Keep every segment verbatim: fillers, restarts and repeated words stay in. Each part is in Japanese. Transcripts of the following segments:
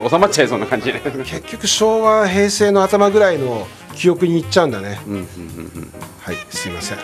収まっちゃいそうな感じね。 結局昭和平成の頭ぐらいの記憶にいっちゃうんだね。 うんうんうんうん、 はい、すいません。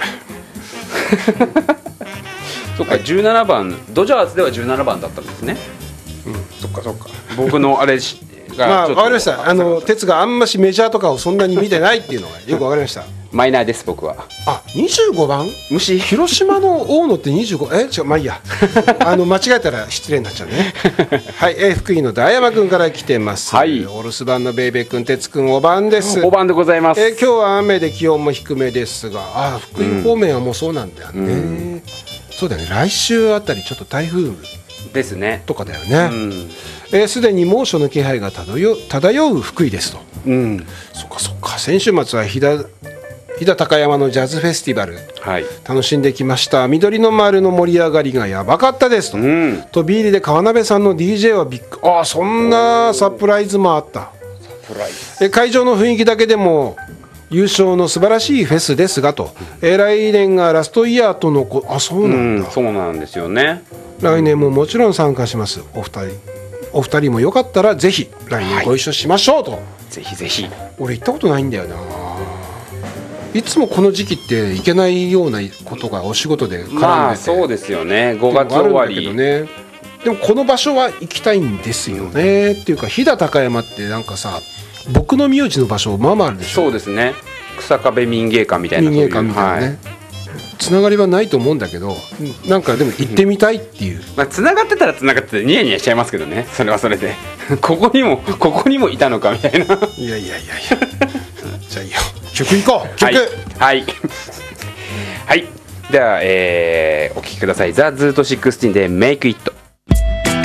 そっか、じゅうななばんドジャースではじゅうななばんだったんですね。 うん、そっかそっか。 僕のあれがまあ分かりました。あの哲があんましメジャーとかをそんなに見てないっていうのがよく分かりました。 マイナーです僕は。 あ、にじゅうごばん虫。 広島の大野ってにじゅうご、え違う、まあいいや。あの間違えたら失礼になっちゃうね。はい、えー、福井の大山君から来てます。 はい、 お留守番のベイベー君、哲君おばんです。 おばんでございます。 えー、今日は雨で気温も低めですが、あ、福井方面はもうそうなんだよね、うん、そうだよね。来週あたりちょっと台風ですねとかだよね。す、うん、で、に猛暑の気配が漂う、漂う福井ですと。うん、そっかそっか。先週末は飛騨飛騨高山のジャズフェスティバル、はい、楽しんできました。緑の丸の盛り上がりがやばかったですと、うん、飛び入りで川鍋さんの ディージェー はびっくり。ああ、そんなサプライズもあった。サプライズ。え、会場の雰囲気だけでも優勝の素晴らしいフェスですがと、うん、え来年がラストイヤーとのこ。あ、そうなんだ、うん、 そうなんですよね。 来年ももちろん参加します。お二人お二人もよかったらぜひ来年ご一緒しましょうと、はい、 ぜひぜひ。 俺行ったことないんだよな。いつもこの時期って行けないようなことがお仕事で絡んでて、 まあそうですよね。ごがつ終わり。 ね、でもこの場所は行きたいんですよね、うん、っていうか飛騨高山ってなんかさ、僕の名字の場所まあまああるでしょ。 そうですね。草壁民芸館みたいな、 民芸館みたいなね、はい、つながりはないと思うんだけど、なんかでも行ってみたいっていう、 まあつながってたらつながっててニヤニヤしちゃいますけどね。それはそれでここにもここにもいたのかみたいな。いやいやいやいやじゃあいいよ、曲いこう。曲、 はいはい、はい、では、えー、お聴きください。ザ・ズートじゅうろくで Make It。